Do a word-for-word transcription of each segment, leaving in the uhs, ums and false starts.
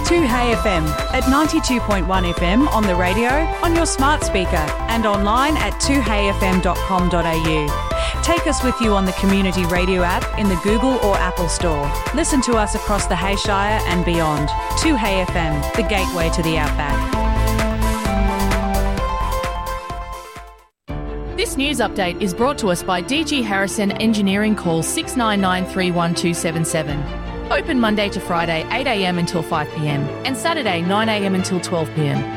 two Hey F M at ninety-two point one F M on the radio, on your smart speaker and online at two hey f m dot com dot a u. Take us with you on the Community Radio app in the Google or Apple Store. Listen to us across the Hayshire and beyond. two Hey F M, the gateway to the outback. This news update is brought to us by D G Harrison Engineering. Call six nine nine three one two seven seven. Open Monday to Friday, eight a m until five p m and Saturday, nine a m until twelve p m.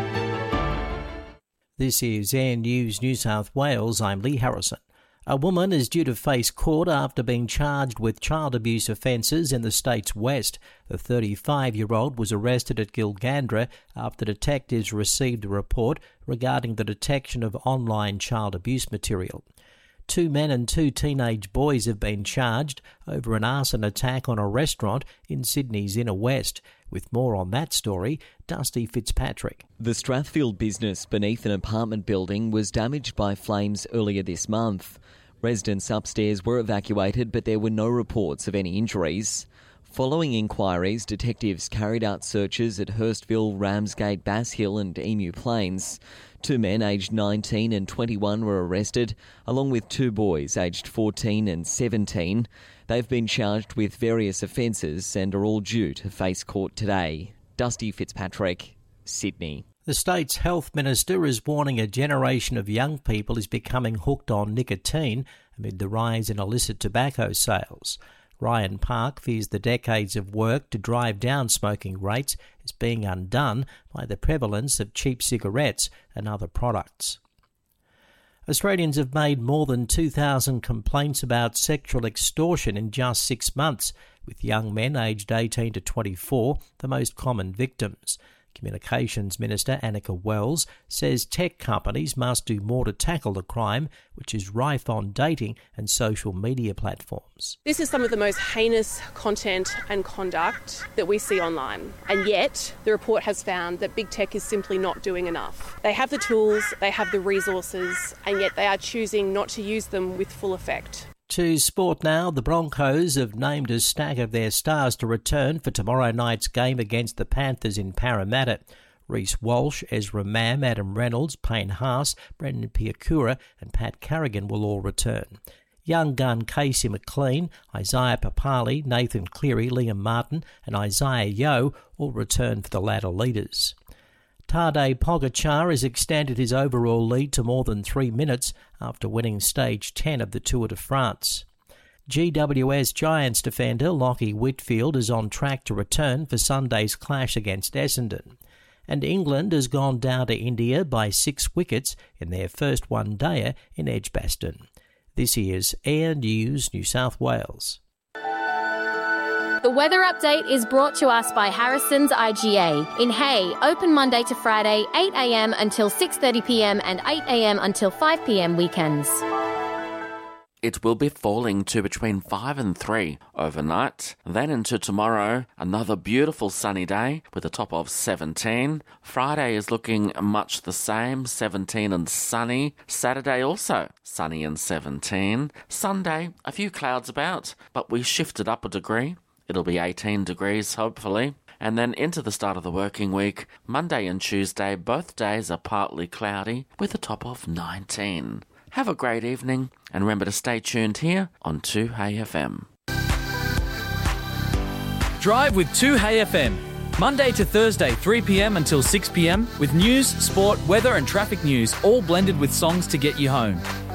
This is Air News New South Wales. I'm Lee Harrison. A woman is due to face court after being charged with child abuse offences in the state's west. The thirty-five-year-old was arrested at Gilgandra after detectives received a report regarding the detection of online child abuse material. Two men and two teenage boys have been charged over an arson attack on a restaurant in Sydney's inner west. With more on that story, Dusty Fitzpatrick. The Strathfield business beneath an apartment building was damaged by flames earlier this month. Residents upstairs were evacuated, but there were no reports of any injuries. Following inquiries, detectives carried out searches at Hurstville, Ramsgate, Bass Hill and Emu Plains. Two men aged nineteen and twenty-one were arrested, along with two boys aged fourteen and seventeen. They've been charged with various offences and are all due to face court today. Dusty Fitzpatrick, Sydney. The state's health minister is warning a generation of young people is becoming hooked on nicotine amid the rise in illicit tobacco sales. Ryan Park fears the decades of work to drive down smoking rates is being undone by the prevalence of cheap cigarettes and other products. Australians have made more than two thousand complaints about sexual extortion in just six months, with young men aged eighteen to twenty-four the most common victims. Communications Minister Annika Wells says tech companies must do more to tackle the crime, which is rife on dating and social media platforms. This is some of the most heinous content and conduct that we see online. And yet, the report has found that big tech is simply not doing enough. They have the tools, they have the resources, and yet they are choosing not to use them with full effect. To sport now, the Broncos have named a stack of their stars to return for tomorrow night's game against the Panthers in Parramatta. Reece Walsh, Ezra Mam, Adam Reynolds, Payne Haas, Brendan Piakura and Pat Carrigan will all return. Young gun Casey McLean, Isaiah Papali, Nathan Cleary, Liam Martin and Isaiah Yeo all return for the latter leaders. Tadej Pogacar has extended his overall lead to more than three minutes after winning stage ten of the Tour de France. G W S Giants defender Lachie Whitfield is on track to return for Sunday's clash against Essendon. And England has gone down to India by six wickets in their first one-dayer in Edgbaston. This is Air News New South Wales. The weather update is brought to us by Harrison's I G A. In Hay, open Monday to Friday, eight a m until six thirty p m and eight a m until five p m weekends. It will be falling to between five and three overnight. Then into tomorrow, another beautiful sunny day with a top of seventeen. Friday is looking much the same, seventeen and sunny. Saturday also sunny and seventeen. Sunday, a few clouds about, but we shifted up a degree. It'll be eighteen degrees, hopefully. And then into the start of the working week, Monday and Tuesday, both days are partly cloudy with a top of nineteen. Have a great evening, and remember to stay tuned here on two Hey F M. Drive with two Hey F M. Monday to Thursday, three p m until six p m, with news, sport, weather and traffic news, all blended with songs to get you home.